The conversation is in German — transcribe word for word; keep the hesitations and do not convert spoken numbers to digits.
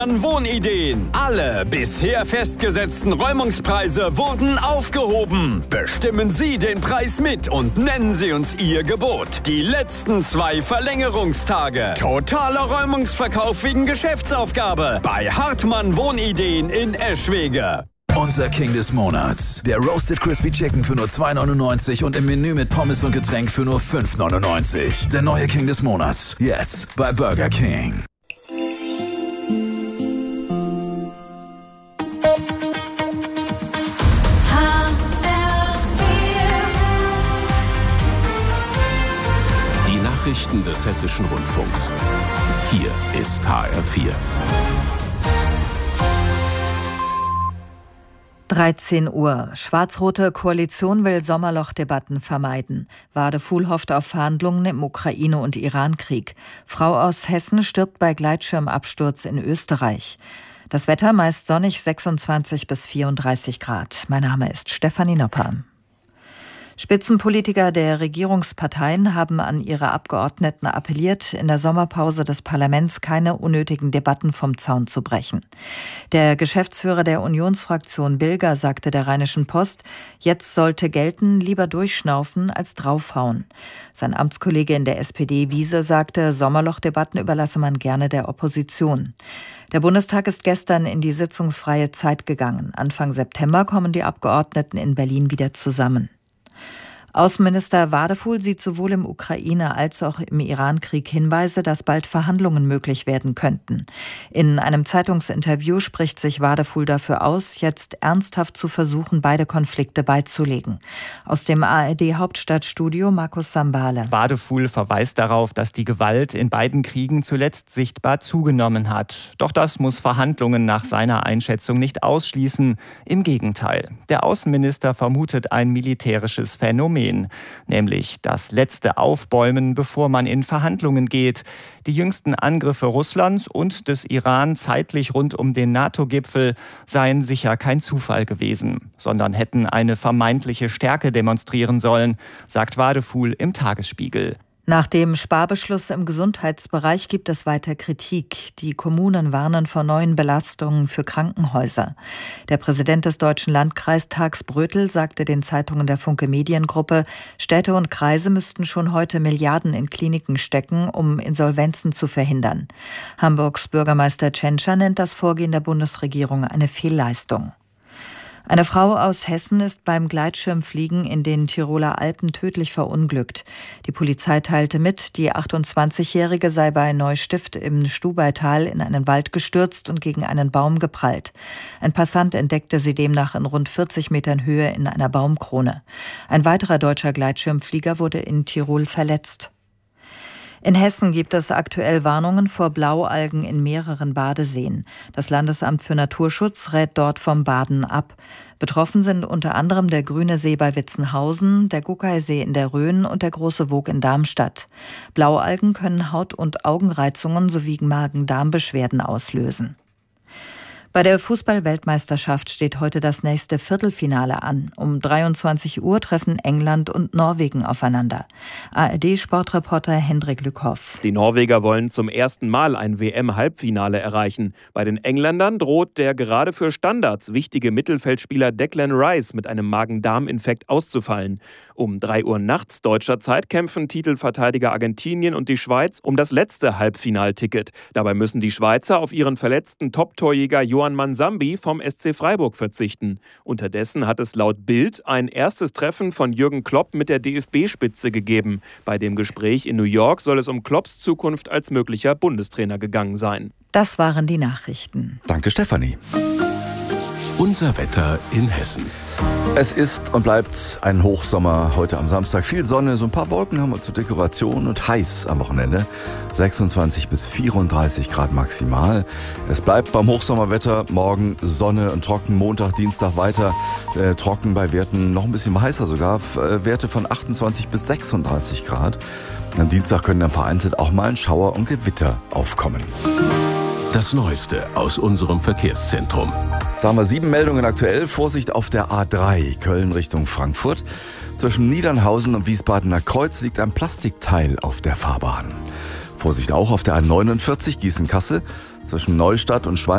Wohnideen. Alle bisher festgesetzten Räumungspreise wurden aufgehoben. Bestimmen Sie den Preis mit und nennen Sie uns Ihr Gebot. Die letzten zwei Verlängerungstage. Totaler Räumungsverkauf wegen Geschäftsaufgabe bei Hartmann Wohnideen in Eschwege. Unser King des Monats. Der Roasted Crispy Chicken für nur zwei neunundneunzig und im Menü mit Pommes und Getränk für nur fünf neunundneunzig. Der neue King des Monats. Jetzt bei Burger King. Die Nachrichten des Hessischen Rundfunks. Hier ist H R vier. dreizehn Uhr. Schwarz-rote Koalition will Sommerlochdebatten vermeiden. Wadefuhl hofft auf Verhandlungen im Ukraine- und Iran-Krieg. Frau aus Hessen stirbt bei Gleitschirmabsturz in Österreich. Das Wetter meist sonnig, sechsundzwanzig bis vierunddreißig Grad. Mein Name ist Stefanie Nopper. Spitzenpolitiker der Regierungsparteien haben an ihre Abgeordneten appelliert, in der Sommerpause des Parlaments keine unnötigen Debatten vom Zaun zu brechen. Der Geschäftsführer der Unionsfraktion Bilger sagte der Rheinischen Post, jetzt sollte gelten, lieber durchschnaufen als draufhauen. Sein Amtskollege in der S P D Wiese sagte, Sommerlochdebatten überlasse man gerne der Opposition. Der Bundestag ist gestern in die sitzungsfreie Zeit gegangen. Anfang September kommen die Abgeordneten in Berlin wieder zusammen. Außenminister Wadefuhl sieht sowohl im Ukraine- als auch im Iran-Krieg Hinweise, dass bald Verhandlungen möglich werden könnten. In einem Zeitungsinterview spricht sich Wadefuhl dafür aus, jetzt ernsthaft zu versuchen, beide Konflikte beizulegen. Aus dem A R D-Hauptstadtstudio Markus Sambale. Wadefuhl verweist darauf, dass die Gewalt in beiden Kriegen zuletzt sichtbar zugenommen hat. Doch das muss Verhandlungen nach seiner Einschätzung nicht ausschließen. Im Gegenteil. Der Außenminister vermutet ein militärisches Phänomen. Nämlich das letzte Aufbäumen, bevor man in Verhandlungen geht. Die jüngsten Angriffe Russlands und des Iran zeitlich rund um den NATO-Gipfel seien sicher kein Zufall gewesen, sondern hätten eine vermeintliche Stärke demonstrieren sollen, sagt Wadefuhl im Tagesspiegel. Nach dem Sparbeschluss im Gesundheitsbereich gibt es weiter Kritik. Die Kommunen warnen vor neuen Belastungen für Krankenhäuser. Der Präsident des Deutschen Landkreistags Brötel sagte den Zeitungen der Funke Mediengruppe, Städte und Kreise müssten schon heute Milliarden in Kliniken stecken, um Insolvenzen zu verhindern. Hamburgs Bürgermeister Tschentscher nennt das Vorgehen der Bundesregierung eine Fehlleistung. Eine Frau aus Hessen ist beim Gleitschirmfliegen in den Tiroler Alpen tödlich verunglückt. Die Polizei teilte mit, die achtundzwanzigjährige sei bei Neustift im Stubaital in einen Wald gestürzt und gegen einen Baum geprallt. Ein Passant entdeckte sie demnach in rund vierzig Metern Höhe in einer Baumkrone. Ein weiterer deutscher Gleitschirmflieger wurde in Tirol verletzt. In Hessen gibt es aktuell Warnungen vor Blaualgen in mehreren Badeseen. Das Landesamt für Naturschutz rät dort vom Baden ab. Betroffen sind unter anderem der Grüne See bei Witzenhausen, der Guckeisee in der Rhön und der Große Woog in Darmstadt. Blaualgen können Haut- und Augenreizungen sowie Magen-Darm-Beschwerden auslösen. Bei der Fußball-Weltmeisterschaft steht heute das nächste Viertelfinale an. Um dreiundzwanzig Uhr treffen England und Norwegen aufeinander. A R D-Sportreporter Hendrik Lückhoff. Die Norweger wollen zum ersten Mal ein W M-Halbfinale erreichen. Bei den Engländern droht der gerade für Standards wichtige Mittelfeldspieler Declan Rice mit einem Magen-Darm-Infekt auszufallen. Um drei Uhr nachts deutscher Zeit kämpfen Titelverteidiger Argentinien und die Schweiz um das letzte Halbfinalticket. Dabei müssen die Schweizer auf ihren verletzten Top-Torjäger Johan Mansambi vom S C Freiburg verzichten. Unterdessen hat es laut Bild ein erstes Treffen von Jürgen Klopp mit der D F B-Spitze gegeben. Bei dem Gespräch in New York soll es um Klopps Zukunft als möglicher Bundestrainer gegangen sein. Das waren die Nachrichten. Danke, Stefanie. Unser Wetter in Hessen. Es ist und bleibt ein Hochsommer heute am Samstag. Viel Sonne, so ein paar Wolken haben wir zur Dekoration und heiß am Wochenende. sechsundzwanzig bis vierunddreißig Grad maximal. Es bleibt beim Hochsommerwetter. Morgen Sonne und trocken. Montag, Dienstag weiter äh, trocken bei Werten noch ein bisschen heißer sogar. Äh, Werte von achtundzwanzig bis sechsunddreißig Grad. Am Dienstag können dann vereinzelt auch mal ein Schauer und Gewitter aufkommen. Das Neueste aus unserem Verkehrszentrum. Da haben wir sieben Meldungen aktuell. Vorsicht auf der A drei, Köln Richtung Frankfurt. Zwischen Niedernhausen und Wiesbadener Kreuz liegt ein Plastikteil auf der Fahrbahn. Vorsicht auch auf der A neunundvierzig Gießen-Kassel. Zwischen Neustadt und Schwalm